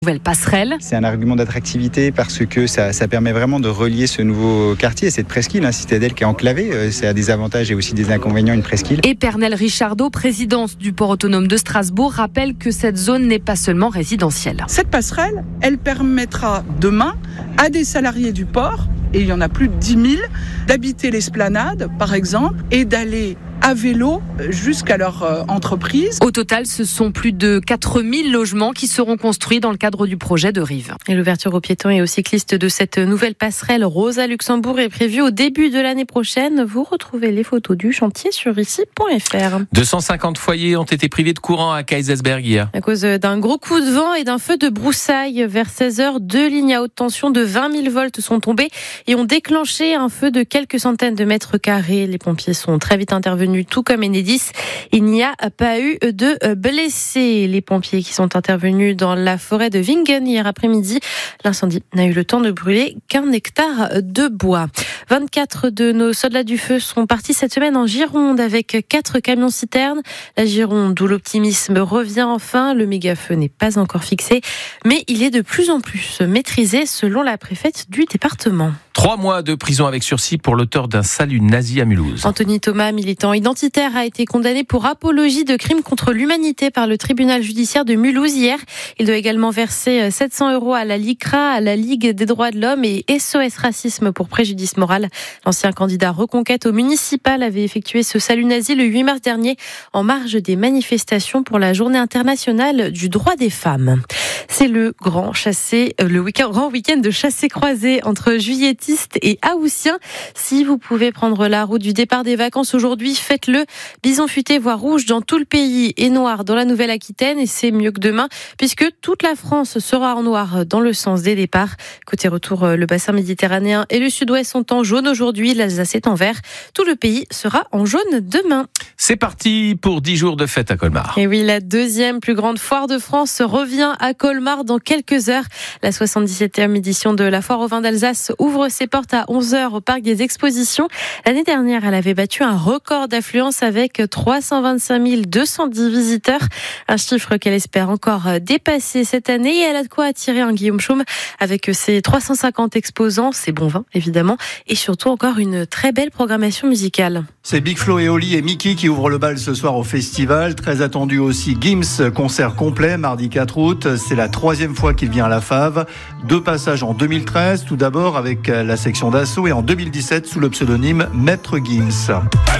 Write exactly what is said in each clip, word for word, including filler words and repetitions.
nouvelle passerelle. C'est un argument d'attractivité parce que ça, ça permet vraiment de relier ce nouveau quartier, cette presqu'île, hein, Citadelle qui est enclavée. Ça a des avantages et aussi des inconvénients, une presqu'île. Et Pernelle Richardot, présidente du port autonome de Strasbourg, rappelle que cette zone n'est pas seulement résidentielle. Cette passerelle, elle permettra demain à des salariés du port, et il y en a plus de dix mille, d'habiter l'esplanade, par exemple, et d'aller à vélo jusqu'à leur euh, entreprise. Au total, ce sont plus de quatre mille logements qui seront construits dans le cadre du projet de Rive. Et l'ouverture aux piétons et aux cyclistes de cette nouvelle passerelle Rosa Luxembourg est prévue au début de l'année prochaine. Vous retrouvez les photos du chantier sur ici point f r. deux cent cinquante foyers ont été privés de courant à Kaysersberg hier. À cause d'un gros coup de vent et d'un feu de broussailles, vers seize heures, deux lignes à haute tension de vingt mille volts sont tombées et ont déclenché un feu de quelques centaines de mètres carrés. Les pompiers sont très vite intervenus, tout comme Enedis. Il n'y a pas eu de blessés. Les pompiers qui sont intervenus dans la forêt de Wingen hier après-midi, l'incendie n'a eu le temps de brûler qu'un hectare de bois. vingt-quatre de nos soldats du feu sont partis cette semaine en Gironde avec quatre camions-citernes. La Gironde, où l'optimisme revient enfin, le méga-feu n'est pas encore fixé, mais il est de plus en plus maîtrisé selon la préfète du département. Trois mois de prison avec sursis pour l'auteur d'un salut nazi à Mulhouse. Anthony Thomas, militant identitaire, a été condamné pour apologie de crimes contre l'humanité par le tribunal judiciaire de Mulhouse hier. Il doit également verser sept cents euros à la LICRA, à la Ligue des droits de l'homme et S O S Racisme pour préjudice moral. L'ancien candidat Reconquête au municipal avait effectué ce salut nazi le huit mars dernier en marge des manifestations pour la journée internationale du droit des femmes. C'est le grand chassé, le week-end, grand week-end de chassé-croisé entre juilletistes et haussiens. Si vous pouvez prendre la route du départ des vacances aujourd'hui, faites-le. Bison futé voit rouge dans tout le pays et noir dans la Nouvelle-Aquitaine, et c'est mieux que demain puisque toute la France sera en noir dans le sens des départs. Côté retour, le bassin méditerranéen et le sud-ouest sont en jaune aujourd'hui, l'Alsace est en vert. Tout le pays sera en jaune demain. C'est parti pour dix jours de fête à Colmar. Et oui, la deuxième plus grande foire de France revient à Colmar dans quelques heures. La soixante-dix-septième édition de la foire au vin d'Alsace ouvre ses portes à onze heures au parc des expositions. L'année dernière, elle avait battu un record d'affluence avec trois cent vingt-cinq mille deux cent dix visiteurs. Un chiffre qu'elle espère encore dépasser cette année, et elle a de quoi attirer un Guillaume Chaume avec ses trois cent cinquante exposants, ses bons vins évidemment, et surtout encore une très belle programmation musicale. C'est Big Flo et Oli et Mickey qui ouvrent le bal ce soir au festival. Très attendu aussi Gims, concert complet mardi quatre août. C'est la troisième fois qu'il vient à la Fave. Deux passages en deux mille treize, tout d'abord avec la section d'assaut, et en deux mille dix-sept sous le pseudonyme Maître Gims.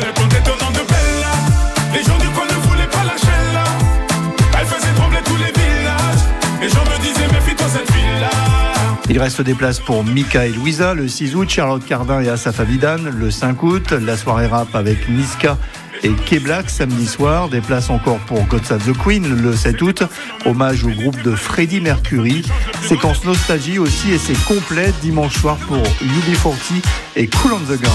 Les gens du coin ne voulaient pas lâcher là. Elle faisait trembler tous les villages. Les gens me disaient méfie-toi cette ville-là. Il reste des places pour Mika et Louisa le six août, Charlotte Cardin et Asaf Avidan le cinq août, la soirée rap avec Niska et K-Black samedi soir, des places encore pour God Save the Queen le sept août, hommage au groupe de Freddie Mercury, séquence nostalgie aussi, et c'est complet dimanche soir pour U B quarante et Cool on the Gang.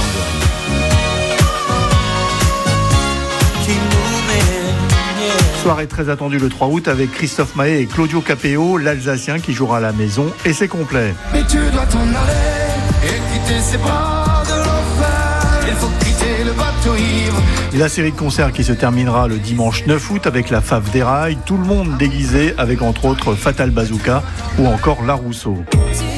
Soirée très attendue le trois août avec Christophe Maé et Claudio Capéo, l'Alsacien qui jouera à la maison, et c'est complet. Mais tu dois t'en aller et quitter ces bras de l'enfer. Il faut quitter le bateau ivre. Et la série de concerts qui se terminera le dimanche neuf août avec la Fave des Rails, tout le monde déguisé avec entre autres Fatal Bazooka ou encore La Rousseau.